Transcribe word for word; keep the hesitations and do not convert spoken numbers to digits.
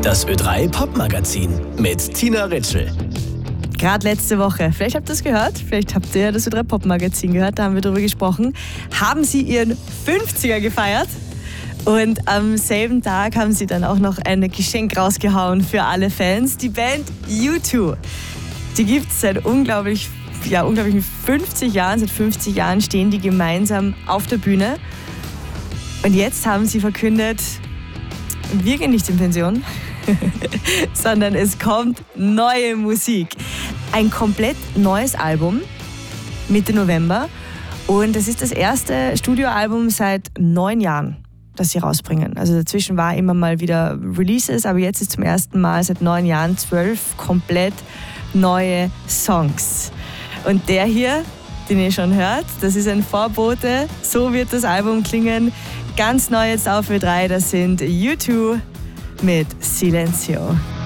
Das Ö drei Popmagazin mit Tina Ritschl. Gerade letzte Woche, vielleicht habt ihr das gehört, vielleicht habt ihr das Ö drei Popmagazin gehört, da haben wir darüber gesprochen, haben sie ihren fünfziger gefeiert und am selben Tag haben sie dann auch noch ein Geschenk rausgehauen für alle Fans, die Band U zwei. Die gibt es seit unglaublich, ja, unglaublichen fünfzig Jahren, seit fünfzig Jahren stehen die gemeinsam auf der Bühne und jetzt haben sie verkündet, wir gehen nicht in Pension, sondern es kommt neue Musik. Ein komplett neues Album Mitte November und es ist das erste Studioalbum seit neun Jahren, das sie rausbringen. Also dazwischen war immer mal wieder Releases, aber jetzt ist zum ersten Mal seit neun Jahren zwölf komplett neue Songs. Und der hier, den ihr schon hört, das ist ein Vorbote, so wird das Album klingen. Ganz neu jetzt auf Ö drei, das sind U zwei mit Silencio.